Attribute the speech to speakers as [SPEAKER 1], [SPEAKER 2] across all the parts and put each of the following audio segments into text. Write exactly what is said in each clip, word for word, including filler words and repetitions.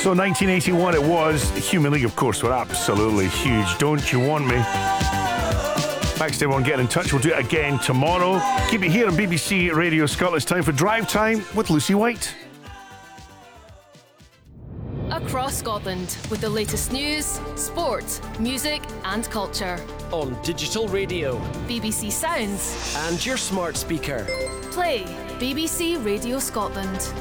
[SPEAKER 1] So nineteen eighty-one it was. Human League, of course, were absolutely huge. Don't You Want Me? Thanks to everyone getting in touch. We'll do it again tomorrow. Keep it here on B B C Radio Scotland. It's time for Drive Time with Lucy White.
[SPEAKER 2] Across Scotland with the latest news, sport, music and culture.
[SPEAKER 3] On digital radio,
[SPEAKER 2] B B C Sounds
[SPEAKER 3] and your smart speaker.
[SPEAKER 2] Play B B C Radio Scotland.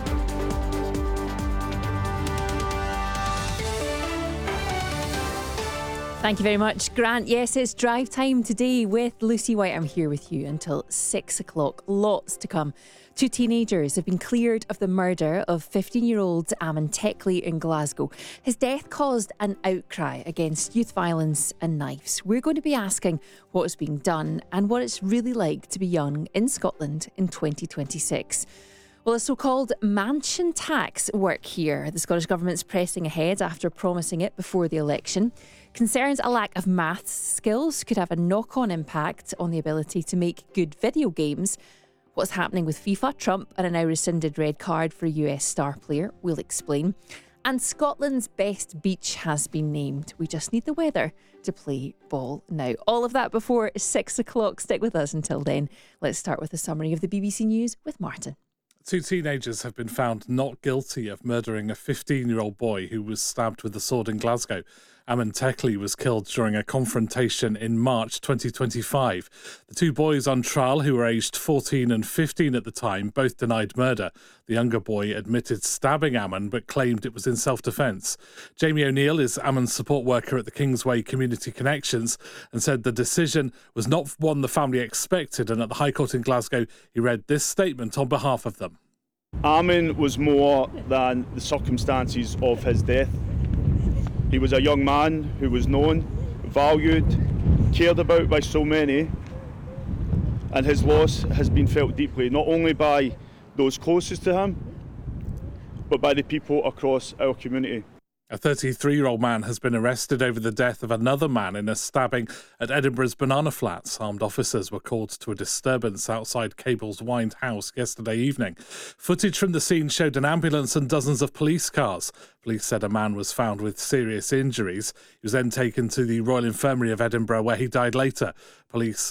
[SPEAKER 4] Thank you very much, Grant. Yes, it's Drive Time today with Lucy White. I'm here with you until six o'clock. Lots to come. Two teenagers have been cleared of the murder of fifteen-year-old Ammon Teckley in Glasgow. His death caused an outcry against youth violence and knives. We're going to be asking what is being done and what it's really like to be young in Scotland in twenty twenty-six. Well, a so-called mansion tax work here. The Scottish Government's pressing ahead after promising it before the election. Concerns a lack of maths skills could have a knock-on impact on the ability to make good video games. What's happening with FIFA, Trump and a now rescinded red card for a U S star player, we'll explain. And Scotland's best beach has been named. We just need the weather to play ball now. All of that before six o'clock. Stick with us until then. Let's start with a summary of the B B C News with Martin.
[SPEAKER 5] Two teenagers have been found not guilty of murdering a fifteen-year-old boy who was stabbed with a sword in Glasgow. Ammon Teckley was killed during a confrontation in March twenty twenty-five. The two boys on trial, who were aged fourteen and fifteen at the time, both denied murder. The younger boy admitted stabbing Ammon but claimed it was in self-defence. Jamie O'Neill is Ammon's support worker at the Kingsway Community Connections and said the decision was not one the family expected, and at the High Court in Glasgow he read this statement on behalf of them.
[SPEAKER 6] Ammon was more than the circumstances of his death. He was a young man who was known, valued, cared about by so many, and his loss has been felt deeply, not only by those closest to him, but by the people across our community.
[SPEAKER 5] A thirty-three-year-old man has been arrested over the death of another man in a stabbing at Edinburgh's Banana Flats. Armed officers were called to a disturbance outside Cable's Wind House yesterday evening. Footage from the scene showed an ambulance and dozens of police cars. Police said a man was found with serious injuries. He was then taken to the Royal Infirmary of Edinburgh, where he died later. Police